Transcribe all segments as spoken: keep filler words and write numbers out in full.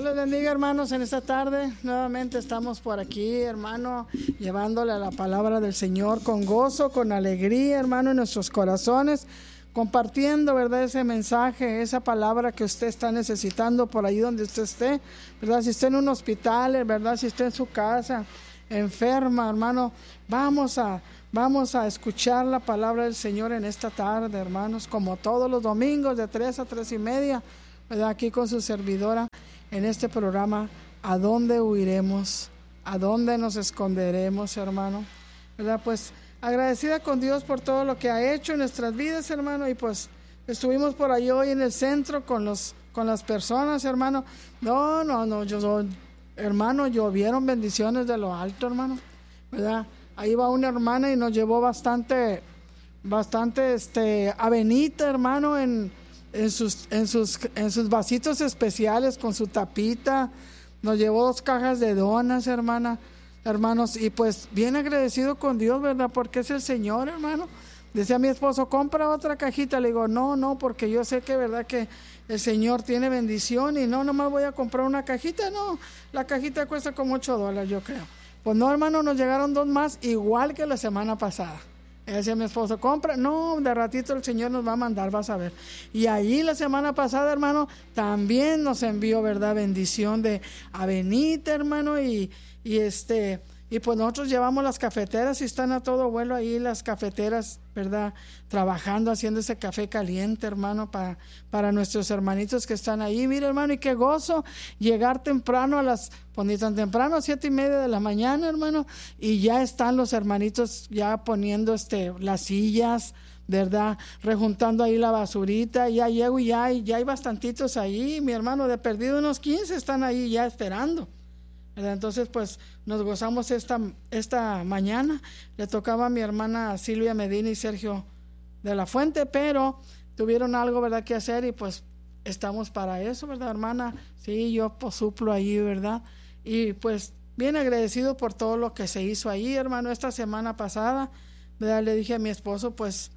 les bendiga, hermanos, en esta tarde. Nuevamente estamos por aquí, hermano, llevándole la palabra del Señor con gozo, con alegría, hermano, en nuestros corazones, compartiendo, ¿verdad?, ese mensaje, esa palabra que usted está necesitando por ahí donde usted esté, ¿verdad? Si está en un hospital, ¿verdad? Si está en su casa, enferma, hermano, vamos a, vamos a escuchar la palabra del Señor en esta tarde, hermanos, como todos los domingos de tres a tres y media, ¿verdad? Aquí con su servidora en este programa. ¿A dónde huiremos? ¿A dónde nos esconderemos, hermano? ¿Verdad? Pues agradecida con Dios por todo lo que ha hecho en nuestras vidas, hermano, y pues estuvimos por ahí hoy en el centro con los con las personas, hermano. No, no, no, yo, hermano, llovieron bendiciones de lo alto, hermano, ¿verdad? Ahí va una hermana y nos llevó bastante, bastante, este, avenita, hermano, en En sus, en sus en sus vasitos especiales con su tapita. Nos llevó dos cajas de donas, hermana, hermanos, y pues bien agradecido con Dios, ¿verdad? Porque es el Señor, hermano. Decía mi esposo, compra otra cajita. Le digo, no, no, porque yo sé que, ¿verdad?, que el Señor tiene bendición y no, nomás voy a comprar una cajita. No, la cajita cuesta como ocho dólares, yo creo. Pues no, hermano, nos llegaron dos más, igual que la semana pasada. Decía mi esposo, compra, no, de ratito el Señor nos va a mandar, vas a ver. Y allí la semana pasada, hermano, también nos envió, ¿verdad?, bendición de avenita, hermano, y, y este, y pues nosotros llevamos las cafeteras y están a todo vuelo ahí las cafeteras, ¿verdad?, trabajando, haciendo ese café caliente, hermano, para, para nuestros hermanitos que están ahí. Mira, hermano, y qué gozo llegar temprano a las, pues ni tan temprano, a siete y media de la mañana, hermano, y ya están los hermanitos ya poniendo este las sillas, ¿verdad?, rejuntando ahí la basurita. Ya llego y ya, ya hay bastantitos ahí, mi hermano, de perdido unos quince están ahí ya esperando, ¿verdad? Entonces pues nos gozamos esta, esta mañana. Le tocaba a mi hermana Silvia Medina y Sergio de la Fuente, pero tuvieron algo, ¿verdad?, que hacer, y pues estamos para eso, ¿verdad, hermana? Sí, yo pues suplo ahí, ¿verdad? Y pues bien agradecido por todo lo que se hizo ahí, hermano. Esta semana pasada, ¿verdad?, le dije a mi esposo, pues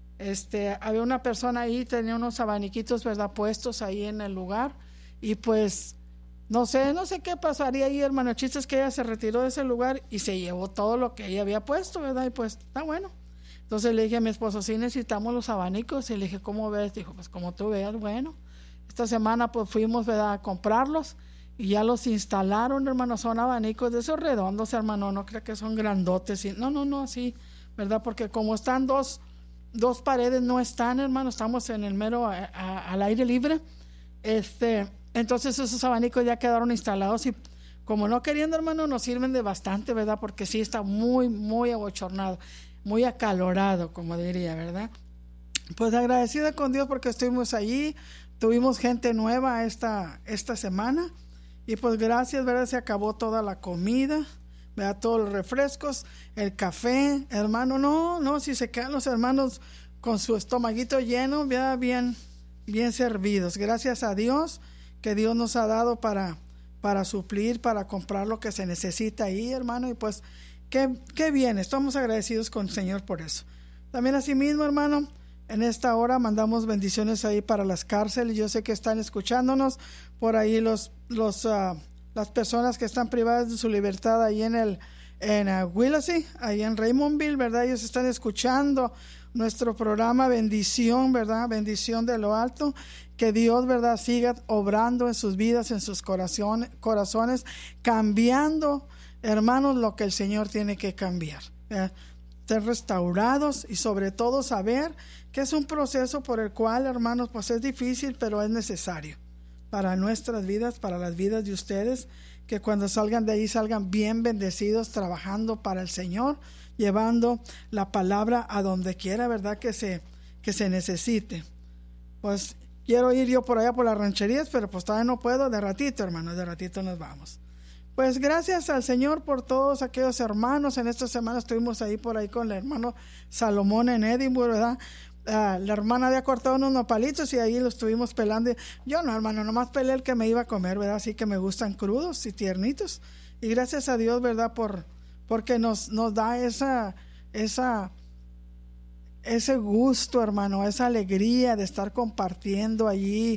este había una persona ahí, tenía unos abaniquitos, ¿verdad?, puestos ahí en el lugar, y pues no sé, no sé qué pasaría ahí, hermano. El chiste es que ella se retiró de ese lugar y se llevó todo lo que ella había puesto, ¿verdad? Y pues está bueno. Entonces le dije a mi esposo, sí necesitamos los abanicos. Y le dije, ¿cómo ves? Dijo, pues como tú veas. Bueno, esta semana pues fuimos, ¿verdad?, a comprarlos y ya los instalaron, hermano. Son abanicos de esos redondos, hermano, no creo que son grandotes. No, no, no, sí, ¿verdad? Porque como están dos, dos paredes, no están, hermano, estamos en el mero a, a, al aire libre. Este... Entonces esos abanicos ya quedaron instalados y como no queriendo, hermano, nos sirven de bastante, ¿verdad? Porque sí está muy, muy abochornado, muy acalorado, como diría, ¿verdad? Pues agradecida con Dios porque estuvimos allí, tuvimos gente nueva esta, esta semana y pues gracias, ¿verdad? Se acabó toda la comida, ¿verdad? Todos los refrescos, el café, hermano, no, no, si se quedan los hermanos con su estomaguito lleno, ¿verdad? Bien, bien servidos, gracias a Dios, que Dios nos ha dado para, para suplir, para comprar lo que se necesita ahí, hermano, y pues qué, qué bien, estamos agradecidos con el Señor por eso. También asimismo, hermano, en esta hora mandamos bendiciones ahí para las cárceles. Yo sé que están escuchándonos por ahí los, los, uh, las personas que están privadas de su libertad ahí en el en uh, Willacy, ahí en Raymondville, ¿verdad? Ellos están escuchando nuestro programa Bendición, ¿verdad? Bendición de lo alto. Que Dios, ¿verdad?, siga obrando en sus vidas, en sus corazones, corazones, cambiando, hermanos, lo que el Señor tiene que cambiar, ¿verdad? Ser restaurados y sobre todo saber que es un proceso por el cual, hermanos, pues es difícil, pero es necesario para nuestras vidas, para las vidas de ustedes, que cuando salgan de ahí salgan bien bendecidos, trabajando para el Señor, llevando la palabra a donde quiera, ¿verdad?, que se, que se necesite. Pues quiero ir yo por allá por las rancherías, pero pues todavía no puedo, de ratito, hermano, de ratito nos vamos. Pues gracias al Señor por todos aquellos hermanos. En esta semana estuvimos ahí por ahí con el hermano Salomón en Edinburgh, ¿verdad? Uh, la hermana había cortado unos nopalitos y ahí los estuvimos pelando. Yo no, hermano, nomás pelé el que me iba a comer, ¿verdad? Así que me gustan crudos y tiernitos. Y gracias a Dios, ¿verdad? Por, porque nos, nos da esa, esa, ese gusto, hermano, esa alegría de estar compartiendo allí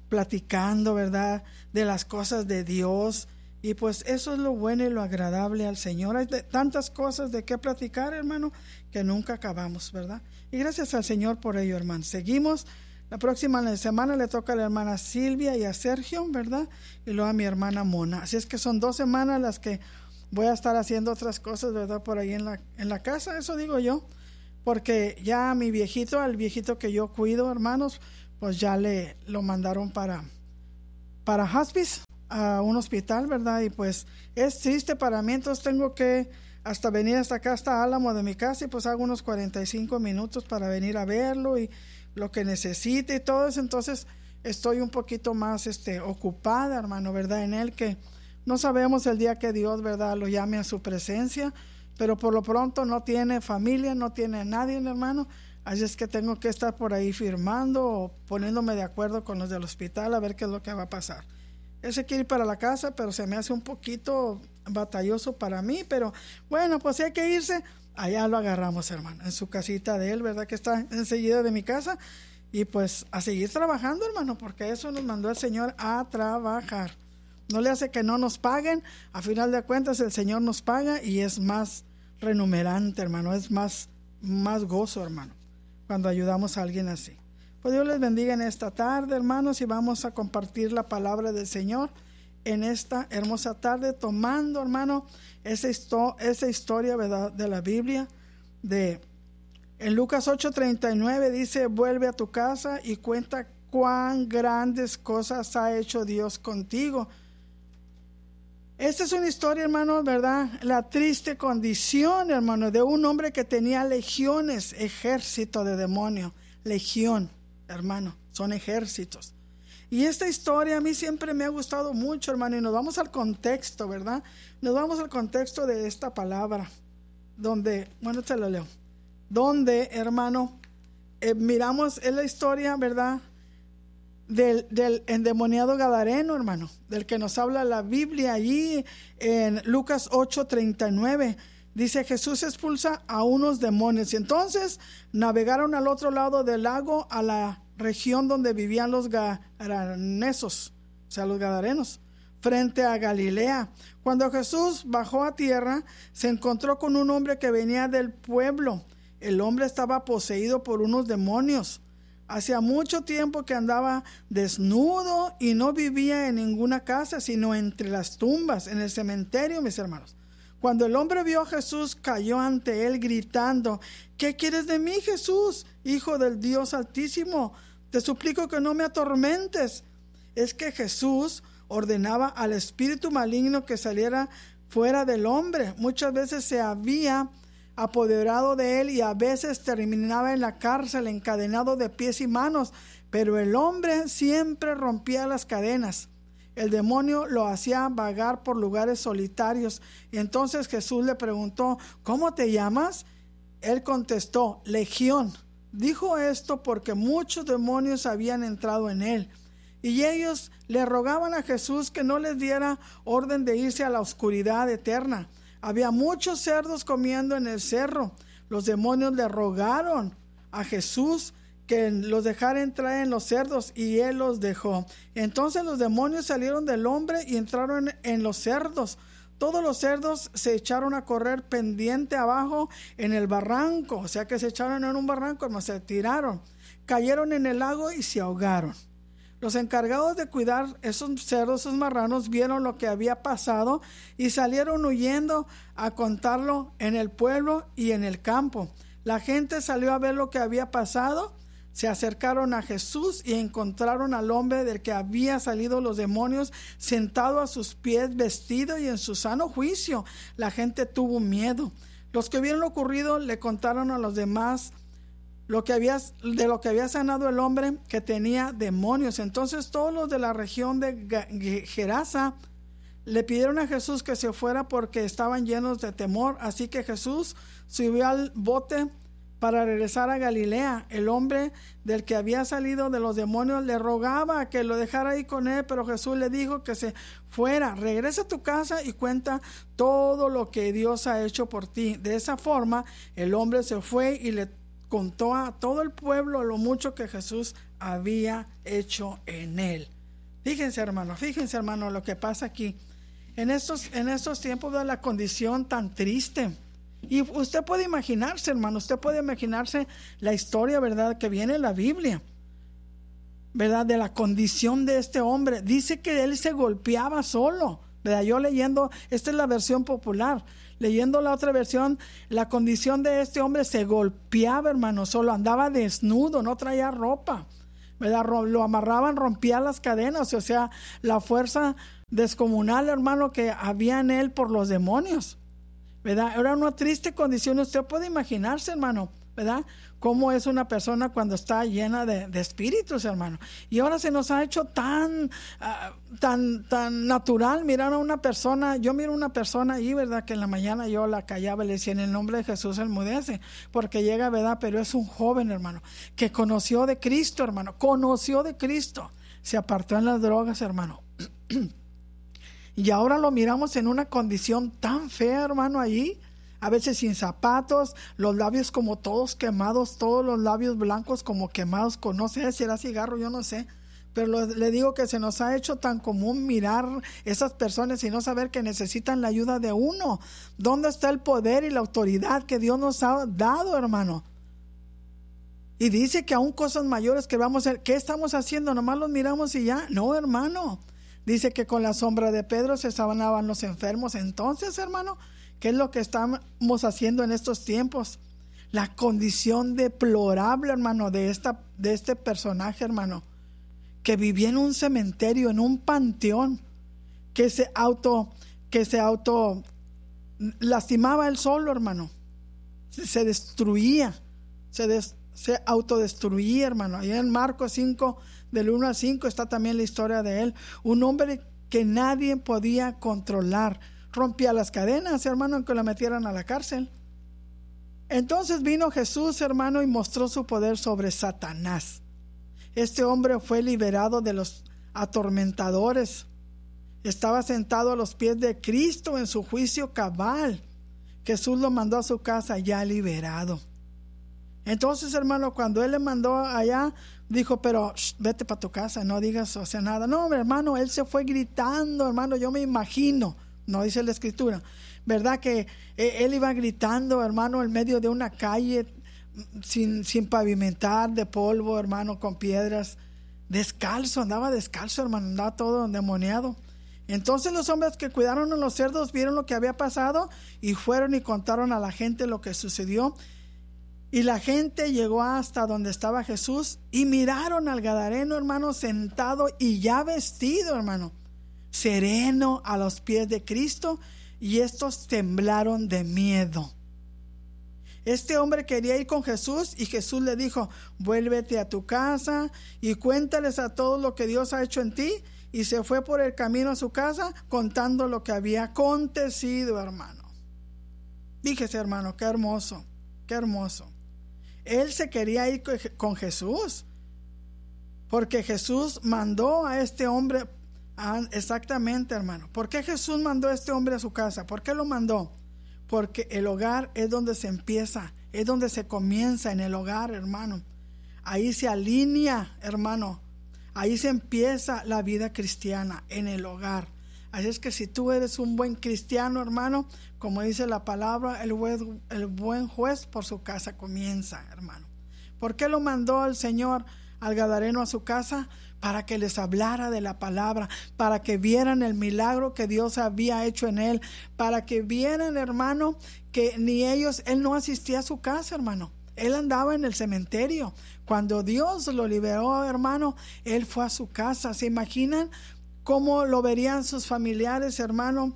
platicando, ¿verdad?, de las cosas de Dios. Y pues eso es lo bueno y lo agradable al Señor. Hay de, tantas cosas de qué platicar, hermano, que nunca acabamos, ¿verdad? Y gracias al Señor por ello, hermano. Seguimos. La próxima semana le toca a la hermana Silvia y a Sergio, ¿verdad? Y luego a mi hermana Mona. Así es que son dos semanas las que voy a estar haciendo otras cosas, ¿verdad?, por ahí en la, en la casa. Eso digo yo. Porque ya a mi viejito, al viejito que yo cuido, hermanos, pues ya le lo mandaron para, para hospice, a un hospital, ¿verdad? Y pues es triste para mí, entonces tengo que hasta venir hasta acá, hasta Álamo de mi casa, y pues hago unos cuarenta y cinco minutos para venir a verlo y lo que necesite y todo eso. Entonces estoy un poquito más este, ocupada, hermano, ¿verdad? En él, que no sabemos el día que Dios, ¿verdad?, lo llame a su presencia, pero por lo pronto no tiene familia, no tiene nadie, hermano. Así es que tengo que estar por ahí firmando o poniéndome de acuerdo con los del hospital a ver qué es lo que va a pasar. Él se quiere ir para la casa, pero se me hace un poquito batalloso para mí. Pero bueno, pues si hay que irse, allá lo agarramos, hermano, en su casita de él, ¿verdad?, que está enseguida de mi casa. Y pues a seguir trabajando, hermano, porque eso nos mandó el Señor, a trabajar. No le hace que no nos paguen. A final de cuentas el Señor nos paga y es más renumerante, hermano, es más, más gozo, hermano, cuando ayudamos a alguien así. Pues Dios les bendiga en esta tarde, hermanos, y vamos a compartir la palabra del Señor en esta hermosa tarde, tomando, hermano, esa, histo- esa historia, ¿verdad?, de la Biblia. De en Lucas ocho treinta y nueve dice: vuelve a tu casa y cuenta cuán grandes cosas ha hecho Dios contigo. Esta es una historia, hermano, ¿verdad?, la triste condición, hermano, de un hombre que tenía legiones, ejército de demonios. Legión, hermano, son ejércitos. Y esta historia a mí siempre me ha gustado mucho, hermano, y nos vamos al contexto, ¿verdad? Nos vamos al contexto de esta palabra, donde, bueno, te lo leo, donde, hermano, eh, miramos en la historia, ¿verdad?, Del, del endemoniado gadareno, hermano, del que nos habla la Biblia allí en Lucas ocho treinta y nueve. Dice: Jesús expulsa a unos demonios. Y entonces navegaron al otro lado del lago, a la región donde vivían los gadarenos, o sea, los gadarenos, frente a Galilea. Cuando Jesús bajó a tierra, se encontró con un hombre que venía del pueblo. El hombre estaba poseído por unos demonios. Hacía mucho tiempo que andaba desnudo y no vivía en ninguna casa, sino entre las tumbas, en el cementerio, mis hermanos. Cuando el hombre vio a Jesús, cayó ante él gritando: ¿qué quieres de mí, Jesús, Hijo del Dios Altísimo? Te suplico que no me atormentes. Es que Jesús ordenaba al espíritu maligno que saliera fuera del hombre. Muchas veces se había apoderado de él y a veces terminaba en la cárcel encadenado de pies y manos, pero el hombre siempre rompía las cadenas. El demonio lo hacía vagar por lugares solitarios, y entonces Jesús le preguntó: ¿cómo te llamas? Él contestó: Legión. Dijo esto porque muchos demonios habían entrado en él, y ellos le rogaban a Jesús que no les diera orden de irse a la oscuridad eterna. Había muchos cerdos comiendo en el cerro. Los demonios le rogaron a Jesús que los dejara entrar en los cerdos, y él los dejó. Entonces los demonios salieron del hombre y entraron en los cerdos. Todos los cerdos se echaron a correr pendiente abajo en el barranco, o sea que se echaron en un barranco, no se tiraron, cayeron en el lago y se ahogaron. Los encargados de cuidar esos cerdos, esos marranos, vieron lo que había pasado y salieron huyendo a contarlo en el pueblo y en el campo. La gente salió a ver lo que había pasado, se acercaron a Jesús y encontraron al hombre del que había salido los demonios sentado a sus pies, vestido y en su sano juicio. La gente tuvo miedo. Los que vieron lo ocurrido le contaron a los demás Lo que había, de lo que había sanado el hombre que tenía demonios. Entonces todos los de la región de Gerasa le pidieron a Jesús que se fuera porque estaban llenos de temor. Así que Jesús subió al bote para regresar a Galilea. El hombre del que había salido de los demonios le rogaba que lo dejara ir con él, pero Jesús le dijo que se fuera. Regresa a tu casa y cuenta todo lo que Dios ha hecho por ti. De esa forma el hombre se fue y le contó a todo el pueblo lo mucho que Jesús había hecho en él. Fíjense, hermano, fíjense, hermano, lo que pasa aquí. En estos, en estos tiempos de la condición tan triste. Y usted puede imaginarse, hermano, usted puede imaginarse la historia, ¿verdad?, que viene en la Biblia, ¿verdad?, de la condición de este hombre. Dice que él se golpeaba solo, ¿verdad? Yo leyendo, esta es la versión popular, leyendo la otra versión, la condición de este hombre se golpeaba, hermano, solo, andaba desnudo, no traía ropa, ¿verdad? Lo amarraban, rompía las cadenas, o sea, la fuerza descomunal, hermano, que había en él por los demonios, ¿verdad? Era una triste condición. Usted puede imaginarse, hermano, ¿verdad?, cómo es una persona cuando está llena de, de espíritus, hermano. Y ahora se nos ha hecho tan, uh, tan, tan natural mirar a una persona. Yo miro a una persona ahí, ¿verdad?, que en la mañana yo la callaba y le decía, en el nombre de Jesús enmudece, porque llega, ¿verdad?, pero es un joven, hermano, que conoció de Cristo, hermano, conoció de Cristo, se apartó en las drogas, hermano. Y ahora lo miramos en una condición tan fea, hermano, allí, a veces sin zapatos, los labios como todos quemados, todos los labios blancos como quemados, con, no sé si era cigarro, yo no sé, pero lo, le digo que se nos ha hecho tan común mirar esas personas y no saber que necesitan la ayuda de uno. ¿Dónde está el poder y la autoridad que Dios nos ha dado, hermano? Y dice que aún cosas mayores que vamos a hacer, ¿qué estamos haciendo? Nomás los miramos y ya. No, hermano. Dice que con la sombra de Pedro se sanaban los enfermos. Entonces, hermano, ¿qué es lo que estamos haciendo en estos tiempos? La condición deplorable, hermano, de, esta, de este personaje, hermano, que vivía en un cementerio, en un panteón, que se auto, que se auto lastimaba él solo, hermano. Se, se destruía, se, des, se autodestruía, hermano. Ahí en Marcos cinco, del uno al cinco, está también la historia de él. Un hombre que nadie podía controlar. Rompía las cadenas, hermano, aunque la metieran a la cárcel. Entonces vino Jesús, hermano, y mostró su poder sobre Satanás. Este hombre fue liberado de los atormentadores. Estaba sentado a los pies de Cristo en su juicio cabal. Jesús lo mandó a su casa ya liberado. Entonces, hermano, cuando él le mandó allá, dijo, pero shh, vete para tu casa, no digas, o sea, nada. No, hermano, él se fue gritando, hermano, yo me imagino. No dice la escritura, ¿verdad?, que él iba gritando, hermano, en medio de una calle sin, sin pavimentar, de polvo, hermano, con piedras, descalzo, andaba descalzo, hermano, andaba todo endemoniado. Entonces los hombres que cuidaron a los cerdos vieron lo que había pasado y fueron y contaron a la gente lo que sucedió. Y la gente llegó hasta donde estaba Jesús y miraron al gadareno, hermano, sentado y ya vestido, hermano, sereno a los pies de Cristo, y estos temblaron de miedo. Este hombre quería ir con Jesús y Jesús le dijo, vuélvete a tu casa y cuéntales a todos lo que Dios ha hecho en ti, y se fue por el camino a su casa contando lo que había acontecido, hermano. Fíjese, hermano, qué hermoso, qué hermoso. Él se quería ir con Jesús porque Jesús mandó a este hombre. Ah, exactamente, hermano. ¿Por qué Jesús mandó a este hombre a su casa? ¿Por qué lo mandó? Porque el hogar es donde se empieza, es donde se comienza, en el hogar, hermano. Ahí se alinea, hermano. Ahí se empieza la vida cristiana, en el hogar. Así es que si tú eres un buen cristiano, hermano, como dice la palabra, el buen, el buen juez por su casa comienza, hermano. ¿Por qué lo mandó el Señor al gadareno a su casa? Para que les hablara de la palabra, para que vieran el milagro que Dios había hecho en él, para que vieran, hermano, que ni ellos, él no asistía a su casa, hermano. Él andaba en el cementerio. Cuando Dios lo liberó, hermano, él fue a su casa. ¿Se imaginan cómo lo verían sus familiares, hermano?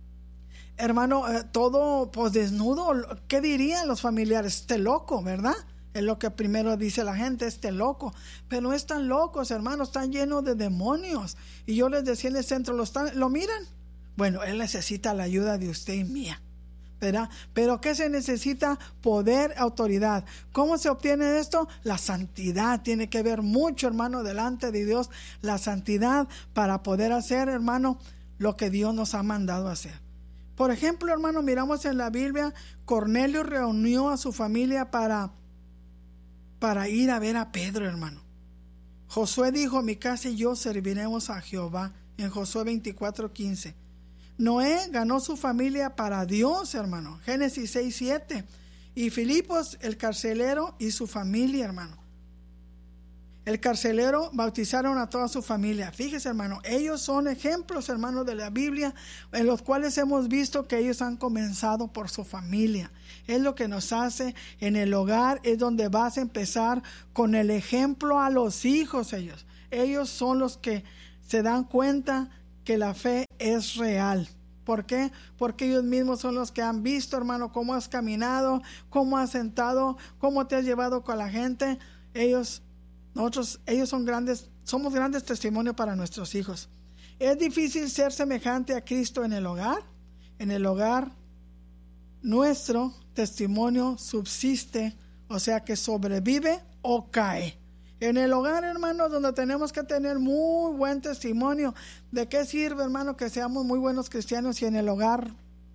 Hermano, eh, todo pues desnudo. ¿Qué dirían los familiares? Este loco, ¿verdad? Es lo que primero dice la gente, este loco. Pero no están locos, hermanos, están llenos de demonios. Y yo les decía en el centro, ¿lo, están, ¿lo miran? Bueno, él necesita la ayuda de usted y mía, ¿verdad? Pero ¿qué se necesita? Poder, autoridad. ¿Cómo se obtiene esto? La santidad. Tiene que ver mucho, hermano, delante de Dios. La santidad para poder hacer, hermano, lo que Dios nos ha mandado hacer. Por ejemplo, hermano, miramos en la Biblia, Cornelio reunió a su familia para... para ir a ver a Pedro, hermano. Josué dijo: mi casa y yo serviremos a Jehová, en Josué veinticuatro quince. Noé ganó su familia para Dios, hermano, Génesis seis siete. Y Filipos, el carcelero, y su familia, hermano. El carcelero bautizaron a toda su familia. Fíjese, hermano, ellos son ejemplos, hermano, de la Biblia, en los cuales hemos visto que ellos han comenzado por su familia. Es lo que nos hace en el hogar, es donde vas a empezar con el ejemplo a los hijos. Ellos, ellos son los que se dan cuenta que la fe es real. ¿Por qué? Porque ellos mismos son los que han visto, hermano, cómo has caminado, cómo has sentado, cómo te has llevado con la gente. Ellos Nosotros, ellos son grandes, somos grandes testimonios para nuestros hijos. Es difícil ser semejante a Cristo en el hogar. En el hogar, nuestro testimonio subsiste, o sea que sobrevive o cae. En el hogar, hermano, donde tenemos que tener muy buen testimonio. ¿De qué sirve, hermano, que seamos muy buenos cristianos si en el hogar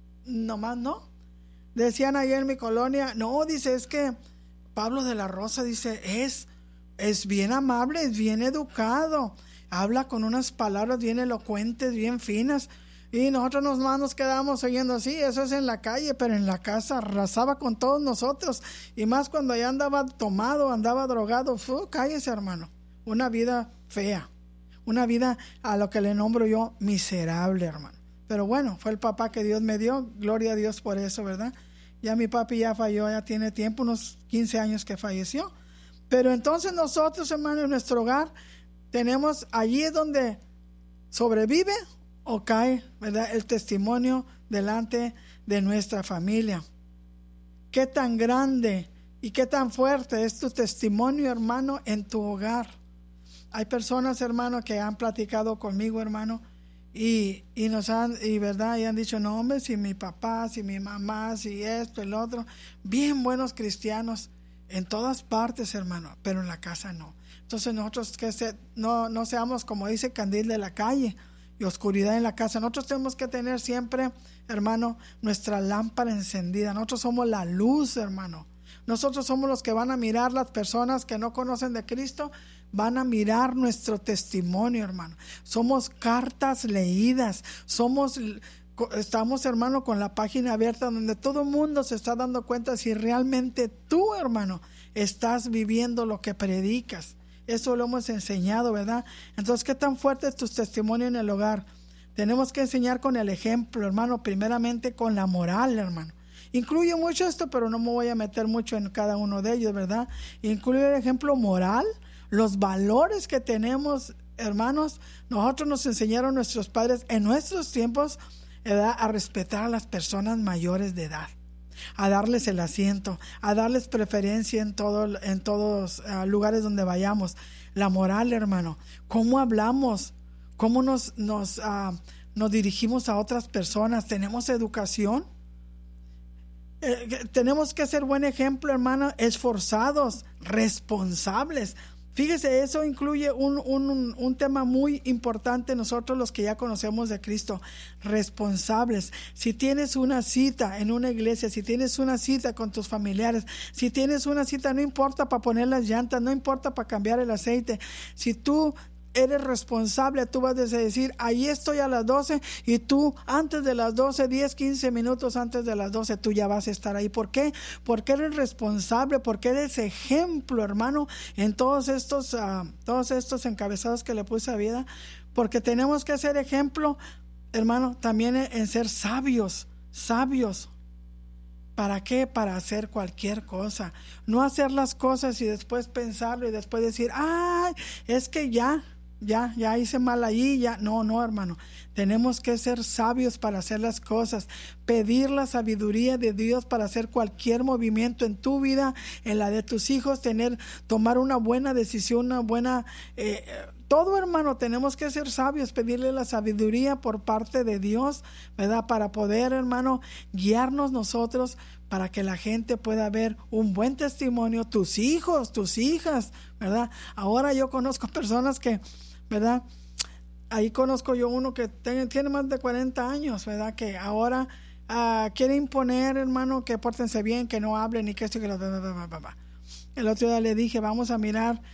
nomás no? Decían ayer en mi colonia, no, dice, es que Pablo de la Rosa dice, es... Es bien amable, es bien educado, habla con unas palabras bien elocuentes, bien finas. Y nosotros nomás nos quedamos oyendo así. Eso es en la calle, pero en la casa arrasaba con todos nosotros. Y más cuando ya andaba tomado, andaba drogado. Fu, cállese, hermano. Una vida fea, una vida a lo que le nombro yo miserable, hermano. Pero bueno, fue el papá que Dios me dio. Gloria a Dios por eso, ¿verdad? Ya mi papi ya falló, ya tiene tiempo, unos quince años que falleció. Pero entonces nosotros, hermanos, en nuestro hogar, tenemos, allí es donde sobrevive o cae, ¿verdad?, el testimonio delante de nuestra familia. Qué tan grande y qué tan fuerte es tu testimonio, hermano, en tu hogar. Hay personas, hermano, que han platicado conmigo, hermano, y, y nos han, y verdad, y han dicho, no, hombre, si mi papá, si mi mamá, si esto, el otro, bien buenos cristianos, en todas partes, hermano, pero en la casa no. Entonces nosotros que se, no, no seamos, como dice, candil de la calle y oscuridad en la casa. Nosotros tenemos que tener siempre, hermano, nuestra lámpara encendida. Nosotros somos la luz, hermano. Nosotros somos los que van a mirar, las personas que no conocen de Cristo, van a mirar nuestro testimonio, hermano. Somos cartas leídas, somos... Estamos, hermano, con la página abierta donde todo el mundo se está dando cuenta si realmente tú, hermano, estás viviendo lo que predicas. Eso lo hemos enseñado, ¿verdad? Entonces, ¿qué tan fuerte es tu testimonio en el hogar? Tenemos que enseñar con el ejemplo, hermano, primeramente con la moral, hermano. Incluye mucho esto, pero no me voy a meter mucho en cada uno de ellos, ¿verdad? Incluye el ejemplo moral, los valores que tenemos, hermanos. Nosotros nos enseñaron nuestros padres en nuestros tiempos, ¿verdad?, a respetar a las personas mayores de edad, a darles el asiento, a darles preferencia en, todo, en todos uh, lugares donde vayamos. La moral, hermano, cómo hablamos, cómo nos, nos, uh, nos dirigimos a otras personas. ¿Tenemos educación? Eh, tenemos que ser buen ejemplo, hermano, esforzados, responsables. Fíjese, eso incluye un, un, un tema muy importante nosotros los que ya conocemos de Cristo, responsables. Si tienes una cita en una iglesia, si tienes una cita con tus familiares, si tienes una cita, no importa para poner las llantas, no importa para cambiar el aceite, si tú eres responsable, tú vas a decir, ahí estoy a las doce, y tú antes de las doce, diez, quince minutos antes de las doce, tú ya vas a estar ahí. ¿Por qué? Porque eres responsable, porque eres ejemplo, hermano, en todos estos, uh, todos estos encabezados que le puse a vida, porque tenemos que ser ejemplo, hermano, también en, en ser sabios, sabios. ¿Para qué? Para hacer cualquier cosa, no hacer las cosas y después pensarlo y después decir, ay, es que ya, ya, ya hice mal allí, ya. No, no, hermano. Tenemos que ser sabios para hacer las cosas, pedir la sabiduría de Dios para hacer cualquier movimiento en tu vida, en la de tus hijos, tener, tomar una buena decisión, una buena, eh, todo, hermano, tenemos que ser sabios, pedirle la sabiduría por parte de Dios, ¿verdad? Para poder, hermano, guiarnos nosotros, para que la gente pueda ver un buen testimonio, tus hijos, tus hijas, ¿verdad? Ahora yo conozco personas que, ¿verdad? Ahí conozco yo uno que tiene, tiene más de cuarenta años, ¿verdad? Que ahora uh, quiere imponer, hermano, que pórtense bien, que no hablen y que esto y que lo... El otro día le dije, vamos a mirar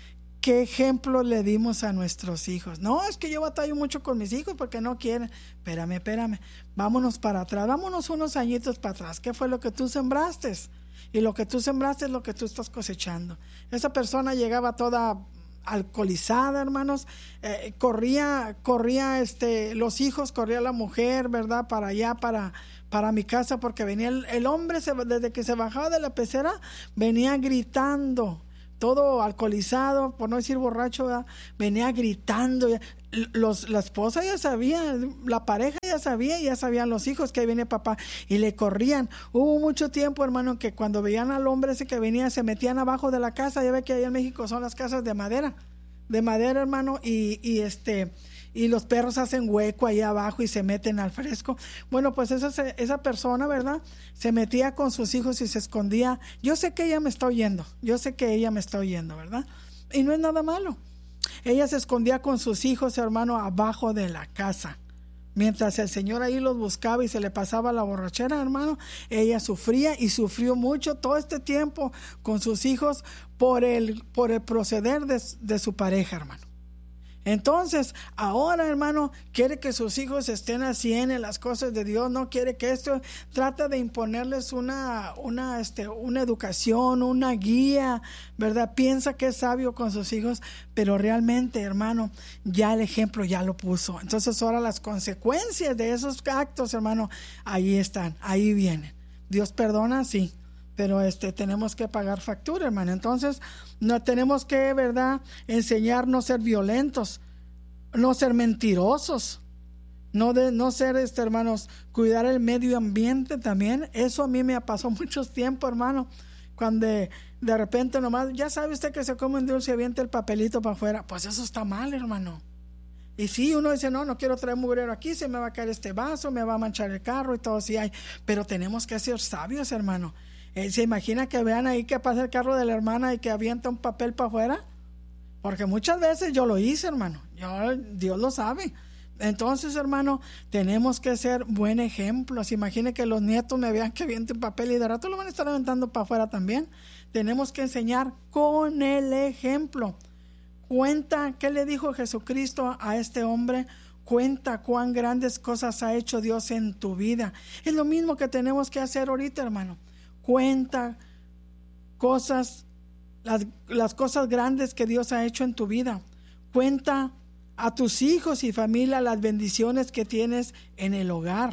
¿qué ejemplo le dimos a nuestros hijos? No, es que yo batallo mucho con mis hijos porque no quieren. Espérame, espérame, vámonos para atrás, vámonos unos añitos para atrás. ¿Qué fue lo que tú sembraste? Y lo que tú sembraste es lo que tú estás cosechando. Esa persona llegaba toda alcoholizada, hermanos, eh, corría, corría este, los hijos, corría la mujer, ¿verdad? Para allá, para, para mi casa, porque venía el, el hombre, se, desde que se bajaba de la pecera, venía gritando, todo alcoholizado, por no decir borracho, ¿verdad? Venía gritando. Los, la esposa ya sabía, la pareja ya sabía, ya sabían los hijos que ahí viene papá, y le corrían. Hubo mucho tiempo, hermano, que cuando veían al hombre ese que venía, se metían abajo de la casa. Ya ve que allá en México son las casas de madera, de madera, hermano, y, y este y los perros hacen hueco ahí abajo y se meten al fresco. Bueno, pues esa, esa persona, ¿verdad?, se metía con sus hijos y se escondía. Yo sé que ella me está oyendo, yo sé que ella me está oyendo, ¿verdad? Y no es nada malo. Ella se escondía con sus hijos, hermano, abajo de la casa. Mientras el Señor ahí los buscaba y se le pasaba la borrachera, hermano, ella sufría y sufrió mucho todo este tiempo con sus hijos por el, por el proceder de, de su pareja, hermano. Entonces, ahora, hermano, quiere que sus hijos estén así en las cosas de Dios, no quiere que esto, trata de imponerles una, una, este, una educación, una guía, ¿verdad? Piensa que es sabio con sus hijos, pero realmente, hermano, ya el ejemplo ya lo puso. Entonces, ahora las consecuencias de esos actos, hermano, ahí están, ahí vienen. Dios perdona, sí, pero este tenemos que pagar factura, hermano. Entonces, no tenemos que, ¿verdad?, enseñar no ser violentos, no ser mentirosos, no de no ser, este, hermanos, cuidar el medio ambiente también. Eso a mí me pasó mucho tiempo, hermano, cuando de, de repente nomás, ya sabe usted que se come un dulce y avienta el papelito para afuera. Pues eso está mal, hermano. Y sí, uno dice, no, no quiero traer mugrero aquí, se me va a caer este vaso, me va a manchar el carro y todo así hay. Pero tenemos que ser sabios, hermano. Eh, ¿Se imagina que vean ahí que pasa el carro de la hermana y que avienta un papel para afuera? Porque muchas veces yo lo hice, hermano. Yo, Dios lo sabe. Entonces, hermano, tenemos que ser buen ejemplo. Se imagine que los nietos me vean que aviente un papel y de rato lo van a estar aventando para afuera también. Tenemos que enseñar con el ejemplo. Cuenta qué le dijo Jesucristo a este hombre. Cuenta cuán grandes cosas ha hecho Dios en tu vida. Es lo mismo que tenemos que hacer ahorita, hermano. Cuenta cosas, las, las cosas grandes que Dios ha hecho en tu vida. Cuenta a tus hijos y familia las bendiciones que tienes en el hogar.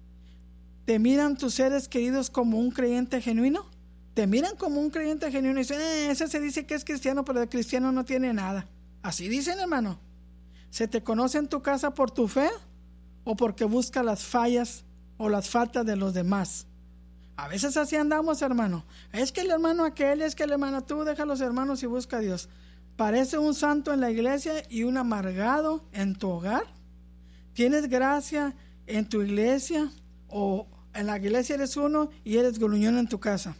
¿Te miran tus seres queridos como un creyente genuino? ¿Te miran como un creyente genuino y dicen, eh, ese se dice que es cristiano, pero de cristiano no tiene nada? Así dicen, hermano. ¿Se te conoce en tu casa por tu fe o porque busca las fallas o las faltas de los demás? A veces así andamos, hermano. Es que el hermano aquel, es que el hermano tú, deja a los hermanos y busca a Dios. Parece un santo en la iglesia y un amargado en tu hogar. ¿Tienes gracia en tu iglesia o en la iglesia eres uno y eres gruñón en tu casa?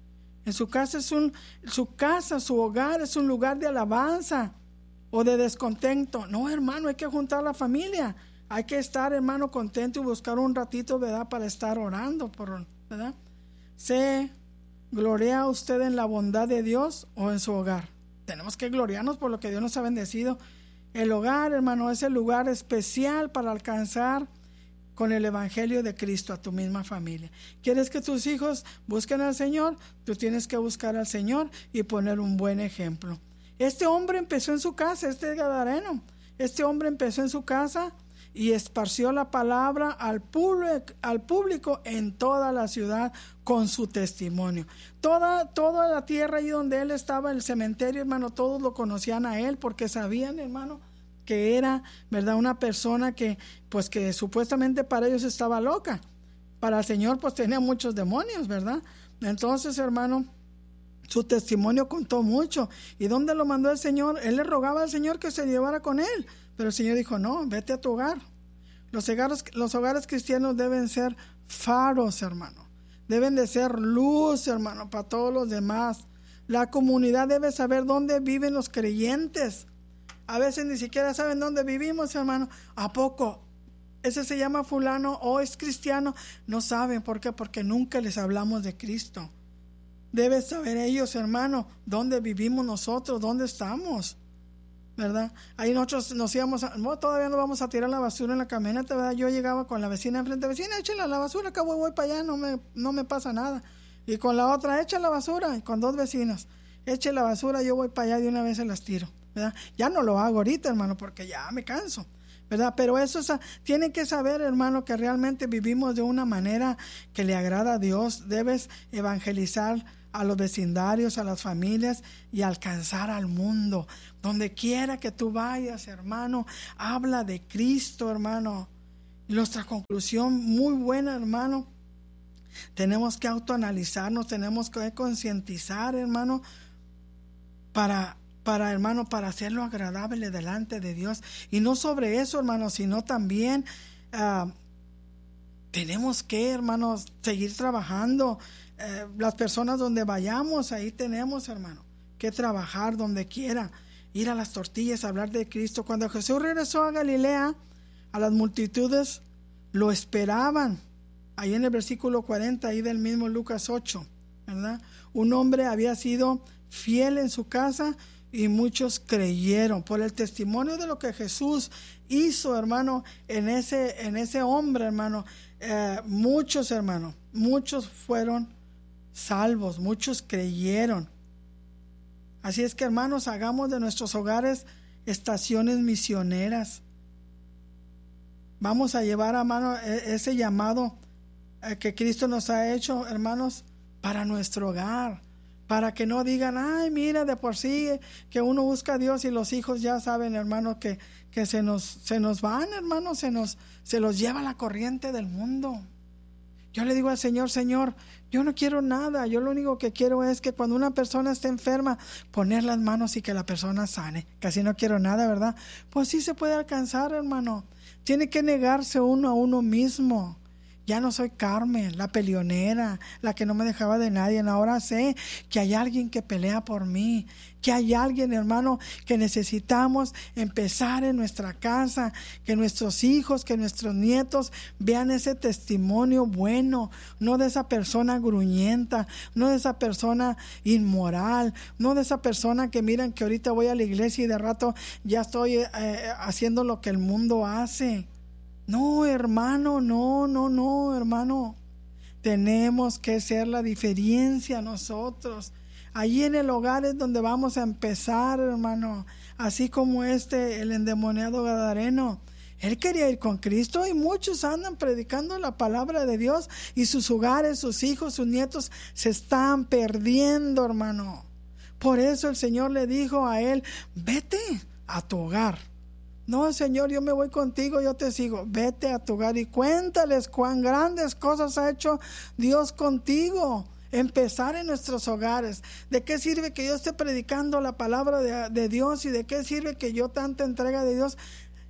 En su casa es un, su casa, su hogar es un lugar de alabanza o de descontento. No, hermano, hay que juntar la familia. Hay que estar, hermano, contento y buscar un ratito, ¿verdad?, para estar orando por, ¿verdad? ¿Se gloria usted en la bondad de Dios o en su hogar? Tenemos que gloriarnos por lo que Dios nos ha bendecido. El hogar, hermano, es el lugar especial para alcanzar con el evangelio de Cristo a tu misma familia. ¿Quieres que tus hijos busquen al Señor? Tú tienes que buscar al Señor y poner un buen ejemplo. Este hombre empezó en su casa, este gadareno. Este hombre empezó en su casa y esparció la palabra al público, al público en toda la ciudad con su testimonio. Toda, toda la tierra ahí donde él estaba, el cementerio, hermano, todos lo conocían a él porque sabían, hermano, que era, ¿verdad?, una persona que, pues que supuestamente para ellos estaba loca. Para el Señor, pues tenía muchos demonios, ¿verdad? Entonces, hermano, su testimonio contó mucho. ¿Y dónde lo mandó el Señor? Él le rogaba al Señor que se llevara con él. Pero el Señor dijo, no, vete a tu hogar. Los hogares, los hogares cristianos deben ser faros, hermano. Deben de ser luz, hermano, para todos los demás. La comunidad debe saber dónde viven los creyentes. A veces ni siquiera saben dónde vivimos, hermano. ¿A poco? Ese se llama fulano o es cristiano. No saben. ¿Por qué? Porque nunca les hablamos de Cristo. Deben saber ellos, hermano, dónde vivimos nosotros, dónde estamos. ¿verdad? Ahí nosotros nos íbamos, a, no, todavía no vamos a tirar la basura en la camioneta, ¿verdad? Yo llegaba con la vecina enfrente, vecina, échale la basura, acá voy, voy para allá, no me, no me pasa nada. Y con la otra, echa la basura, y con dos vecinos, eche la basura, yo voy para allá y de una vez se las tiro, ¿verdad? Ya no lo hago ahorita, hermano, porque ya me canso, ¿verdad? Pero eso es, tienen que saber, hermano, que realmente vivimos de una manera que le agrada a Dios. Debes evangelizar a los vecindarios, a las familias y alcanzar al mundo. Donde quiera que tú vayas, hermano, habla de Cristo, hermano. Y nuestra conclusión muy buena, hermano. Tenemos que autoanalizarnos, tenemos que concientizar, hermano, para, para, hermano, para hacerlo agradable delante de Dios. Y no sobre eso, hermano, sino también uh, tenemos que, hermanos, seguir trabajando. Eh, las personas donde vayamos, ahí tenemos, hermano, que trabajar donde quiera, ir a las tortillas, hablar de Cristo. Cuando Jesús regresó a Galilea, a las multitudes lo esperaban. Ahí en el versículo cuarenta, ahí del mismo Lucas ocho, ¿verdad? Un hombre había sido fiel en su casa y muchos creyeron por el testimonio de lo que Jesús hizo, hermano, en ese, en ese hombre, hermano. Eh, muchos, hermano, muchos fueron salvos, muchos creyeron. Así es que, hermanos, hagamos de nuestros hogares estaciones misioneras. Vamos a llevar a mano ese llamado que Cristo nos ha hecho, hermanos, para nuestro hogar, para que no digan, ay, mira, de por sí que uno busca a Dios y los hijos ya saben, hermano, que, que se nos, se nos van, hermanos, se nos, se los lleva la corriente del mundo. Yo le digo al Señor, Señor, yo no quiero nada, yo lo único que quiero es que cuando una persona esté enferma, poner las manos y que la persona sane. Casi no quiero nada, ¿verdad? Pues sí se puede alcanzar, hermano. Tiene que negarse uno a uno mismo. Ya no soy Carmen, la peleonera, la que no me dejaba de nadie. Ahora sé que hay alguien que pelea por mí, que hay alguien, hermano, que necesitamos empezar en nuestra casa, que nuestros hijos, que nuestros nietos vean ese testimonio bueno, no de esa persona gruñenta, no de esa persona inmoral, no de esa persona que miran que ahorita voy a la iglesia y de rato ya estoy eh, haciendo lo que el mundo hace. No, hermano, no, no, no, hermano. Tenemos que ser la diferencia nosotros. Allí en el hogar es donde vamos a empezar, hermano. Así como este, el endemoniado gadareno. Él quería ir con Cristo y muchos andan predicando la palabra de Dios y sus hogares, sus hijos, sus nietos se están perdiendo, hermano. Por eso el Señor le dijo a él, vete a tu hogar. No, Señor, yo me voy contigo, yo te sigo. Vete a tu hogar y cuéntales cuán grandes cosas ha hecho Dios contigo. Empezar en nuestros hogares. ¿De qué sirve que yo esté predicando la palabra de, de Dios? ¿Y de qué sirve que yo tanta entrega de Dios?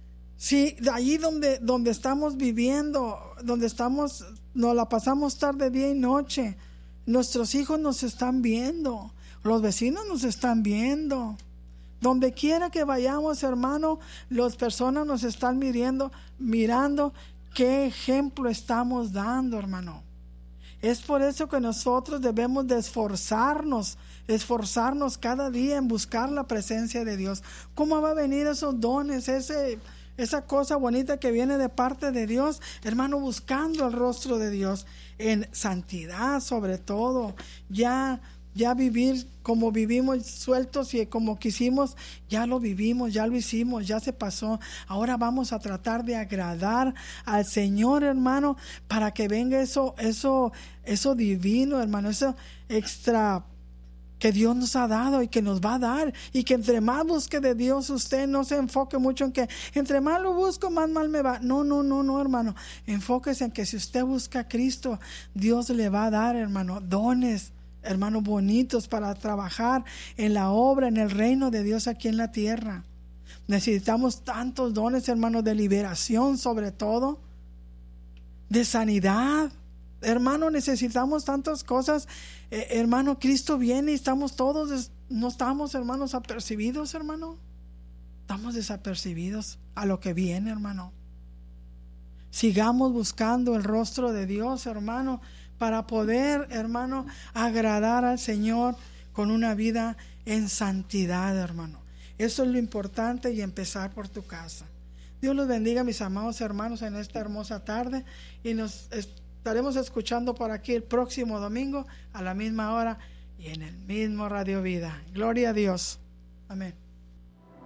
Si allí donde, donde estamos viviendo, donde estamos, nos la pasamos tarde, día y noche, nuestros hijos nos están viendo, los vecinos nos están viendo. Donde quiera que vayamos, hermano, las personas nos están mirando, mirando qué ejemplo estamos dando, hermano. Es por eso que nosotros debemos de esforzarnos, esforzarnos cada día en buscar la presencia de Dios. ¿Cómo va a venir esos dones, ese, esa cosa bonita que viene de parte de Dios? Hermano, buscando el rostro de Dios en santidad sobre todo, ya Ya vivir como vivimos sueltos y como quisimos, ya lo vivimos, ya lo hicimos, ya se pasó. Ahora vamos a tratar de agradar al Señor, hermano, para que venga eso, eso, eso divino, hermano, eso extra que Dios nos ha dado y que nos va a dar. Y que entre más busque de Dios, usted no se enfoque mucho en que entre más lo busco, más mal me va. No, no, no, no, hermano. Enfóquese en que si usted busca a Cristo, Dios le va a dar, hermano, dones, hermanos, bonitos para trabajar en la obra, en el reino de Dios aquí en la tierra. Necesitamos tantos dones, hermanos, de liberación sobre todo, de sanidad. Hermano, necesitamos tantas cosas. Eh, hermano, Cristo viene y estamos todos, no estamos, hermanos, apercibidos, hermano. Estamos desapercibidos a lo que viene, hermano. Sigamos buscando el rostro de Dios, hermano, para poder, hermano, agradar al Señor con una vida en santidad, hermano. Eso es lo importante, y empezar por tu casa. Dios los bendiga, mis amados hermanos, en esta hermosa tarde, y nos estaremos escuchando por aquí el próximo domingo a la misma hora y en el mismo Radio Vida. Gloria a Dios. Amén.